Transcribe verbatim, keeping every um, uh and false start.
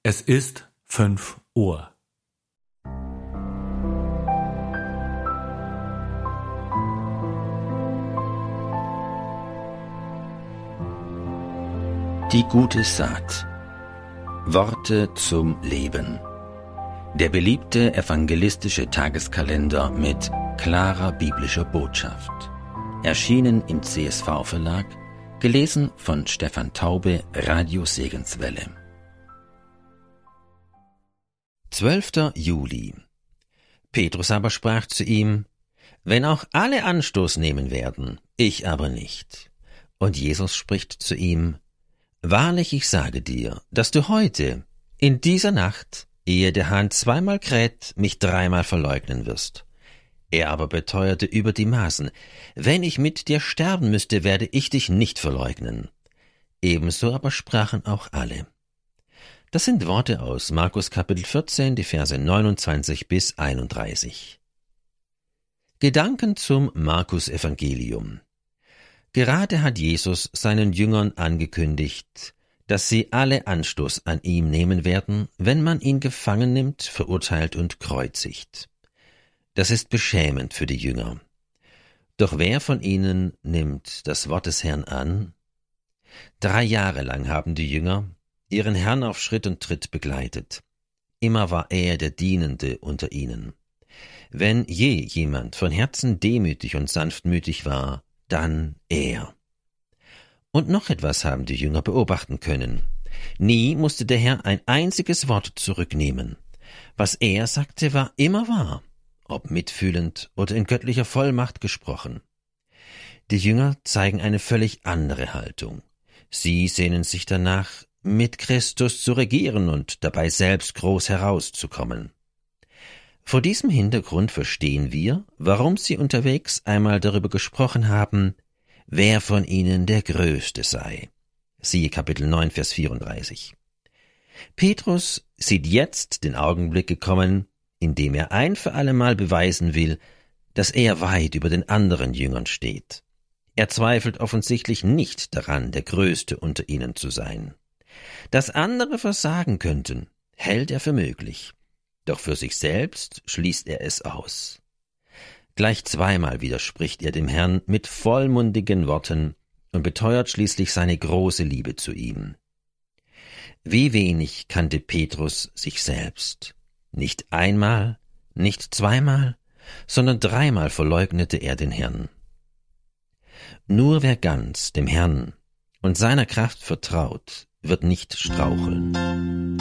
Es ist fünf Uhr. Die gute Saat. Worte zum Leben. Der beliebte evangelistische Tageskalender mit klarer biblischer Botschaft. Erschienen im C S V-Verlag, gelesen von Stefan Taube, Radio Segenswelle. zwölfter Juli. Petrus aber sprach zu ihm: Wenn auch alle Anstoß nehmen werden, ich aber nicht. Und Jesus spricht zu ihm: Wahrlich, ich sage dir, dass du heute, in dieser Nacht, ehe der Hahn zweimal kräht, mich dreimal verleugnen wirst. Er aber beteuerte über die Maßen: Wenn ich mit dir sterben müsste, werde ich dich nicht verleugnen. Ebenso aber sprachen auch alle. Das sind Worte aus Markus Kapitel vierzehn, die Verse neunundzwanzig bis einunddreißig. Gedanken zum Markus-Evangelium. Gerade hat Jesus seinen Jüngern angekündigt, dass sie alle Anstoß an ihm nehmen werden, wenn man ihn gefangen nimmt, verurteilt und kreuzigt. Das ist beschämend für die Jünger. Doch wer von ihnen nimmt das Wort des Herrn an? Drei Jahre lang haben die Jünger ihren Herrn auf Schritt und Tritt begleitet. Immer war er der Dienende unter ihnen. Wenn je jemand von Herzen demütig und sanftmütig war, dann er. Und noch etwas haben die Jünger beobachten können. Nie musste der Herr ein einziges Wort zurücknehmen. Was er sagte, war immer wahr, ob mitfühlend oder in göttlicher Vollmacht gesprochen. Die Jünger zeigen eine völlig andere Haltung. Sie sehnen sich danach, mit Christus zu regieren und dabei selbst groß herauszukommen. Vor diesem Hintergrund verstehen wir, warum sie unterwegs einmal darüber gesprochen haben, wer von ihnen der Größte sei. Siehe Kapitel neun, Vers vierunddreißig. Petrus sieht jetzt den Augenblick gekommen, in dem er ein für allemal beweisen will, dass er weit über den anderen Jüngern steht. Er zweifelt offensichtlich nicht daran, der Größte unter ihnen zu sein. Dass andere versagen könnten, hält er für möglich. Doch für sich selbst schließt er es aus. Gleich zweimal widerspricht er dem Herrn mit vollmundigen Worten und beteuert schließlich seine große Liebe zu ihm. Wie wenig kannte Petrus sich selbst. Nicht einmal, nicht zweimal, sondern dreimal verleugnete er den Herrn. Nur wer ganz dem Herrn und seiner Kraft vertraut, wird nicht straucheln.